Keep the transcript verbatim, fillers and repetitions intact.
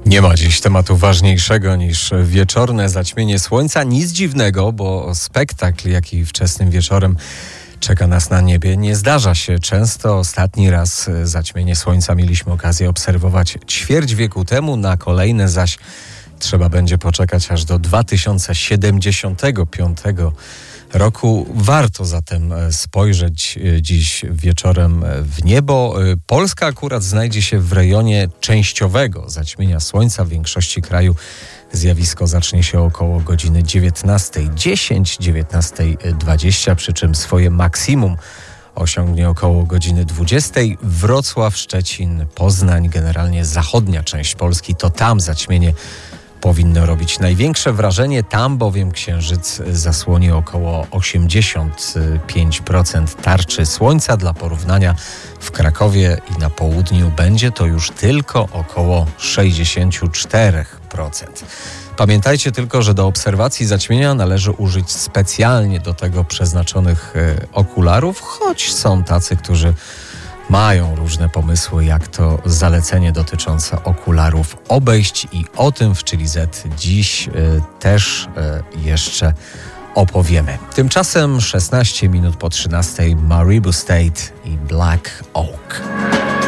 Nie ma dziś tematu ważniejszego niż wieczorne zaćmienie słońca. Nic dziwnego, bo spektakl, jaki wczesnym wieczorem czeka nas na niebie, nie zdarza się często. Ostatni raz zaćmienie słońca mieliśmy okazję obserwować ćwierć wieku temu, na kolejne zaś trzeba będzie poczekać aż do dwa tysiące siedemdziesiątego piątego roku. Warto zatem spojrzeć dziś wieczorem w niebo. Polska akurat znajdzie się w rejonie częściowego zaćmienia słońca. W większości kraju zjawisko zacznie się około godziny dziewiętnasta dziesięć, dziewiętnasta dwadzieścia, przy czym swoje maksimum osiągnie około godziny dwudziestej. Wrocław, Szczecin, Poznań, generalnie zachodnia część Polski, to tam zaćmienie powinno robić największe wrażenie. Tam bowiem księżyc zasłoni około osiemdziesiąt pięć procent tarczy słońca. Dla porównania w Krakowie i na południu będzie to już tylko około sześćdziesiąt cztery procent. Pamiętajcie tylko, że do obserwacji zaćmienia należy użyć specjalnie do tego przeznaczonych okularów, choć są tacy, którzy mają różne pomysły, jak to zalecenie dotyczące okularów obejść, i o tym w Chili Z dziś y, też y, jeszcze opowiemy. Tymczasem szesnaście minut po trzynastej Maribu State i Black Oak.